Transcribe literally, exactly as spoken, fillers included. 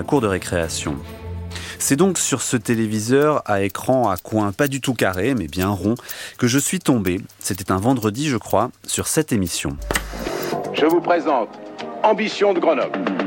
cour de récréation. C'est donc sur ce téléviseur à écran à coin pas du tout carré, mais bien rond, que je suis tombé, c'était un vendredi je crois, sur cette émission. Je vous présente Ambition de Grenoble.